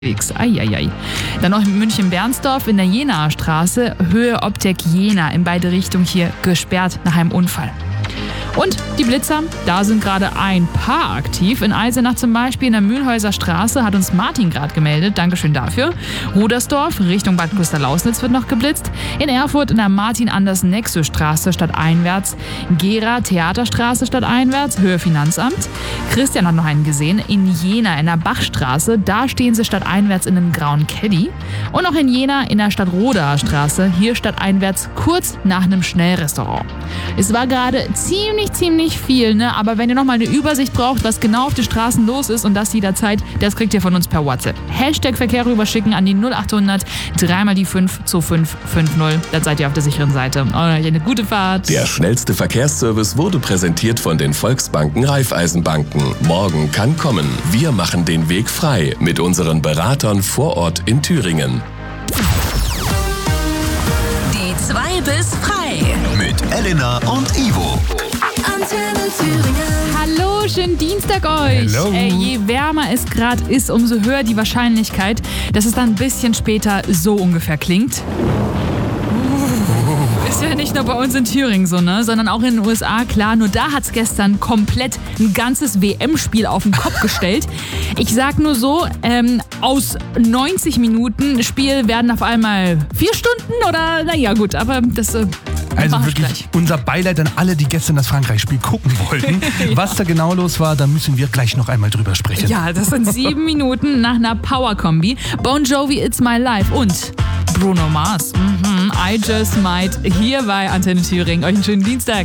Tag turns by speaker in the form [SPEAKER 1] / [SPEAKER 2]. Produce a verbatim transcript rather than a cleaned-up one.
[SPEAKER 1] Eieiei. Dann noch in München-Bernsdorf in der Jenaer Straße, Höhe Optik Jena, in beide Richtungen hier gesperrt nach einem Unfall. Und die Blitzer, da sind gerade ein paar aktiv. In Eisenach zum Beispiel in der Mühlhäuser Straße hat uns Martin gerade gemeldet. Dankeschön dafür. Rudersdorf Richtung Bad Klosterlausnitz wird noch geblitzt. In Erfurt in der Martin-Anders-Nexus-Straße stadteinwärts. Gera Theaterstraße stadteinwärts, Höhe Finanzamt. Christian hat noch einen gesehen. In Jena in der Bachstraße, da stehen sie stadteinwärts in einem grauen Caddy. Und noch in Jena in der Stadtrodaer Straße, hier stadteinwärts kurz nach einem Schnellrestaurant. Es war gerade ziemlich ziemlich viel, ne? Aber wenn ihr nochmal eine Übersicht braucht, was genau auf den Straßen los ist und das jederzeit, das kriegt ihr von uns per WhatsApp. Hashtag Verkehr rüberschicken an die null acht hundert drei mal die fünf zwei fünf fünf null. Dann seid ihr auf der sicheren Seite. Und eine gute Fahrt.
[SPEAKER 2] Der schnellste Verkehrsservice wurde präsentiert von den Volksbanken Raiffeisenbanken. Morgen kann kommen. Wir machen den Weg frei mit unseren Beratern vor Ort in Thüringen.
[SPEAKER 3] Die zwei bis frei.
[SPEAKER 4] Mit Elena und Ivo.
[SPEAKER 3] Antenne Thüringen.
[SPEAKER 1] Hallo, schönen Dienstag euch.
[SPEAKER 5] Hello.
[SPEAKER 1] Ey, je wärmer es gerade ist, umso höher die Wahrscheinlichkeit, dass es dann ein bisschen später so ungefähr klingt. Ist ja nicht nur bei uns in Thüringen so, ne? Sondern auch in den U S A, klar. Nur da hat's gestern komplett ein ganzes W M-Spiel auf den Kopf gestellt. Ich sag nur so, ähm, aus neunzig Minuten Spiel werden auf einmal vier Stunden oder, naja gut, aber das äh,
[SPEAKER 5] Also
[SPEAKER 1] mach ich
[SPEAKER 5] wirklich
[SPEAKER 1] gleich.
[SPEAKER 5] unser Beileid an alle, die gestern das Frankreich-Spiel gucken wollten.
[SPEAKER 1] Ja.
[SPEAKER 5] Was da genau los war, da müssen wir gleich noch einmal drüber sprechen.
[SPEAKER 1] Ja, das sind sieben Minuten nach einer Power-Kombi. Bon Jovi, It's My Life und Bruno Mars. Mhm, I Just Might hier bei Antenne Thüringen. Euch einen schönen Dienstag.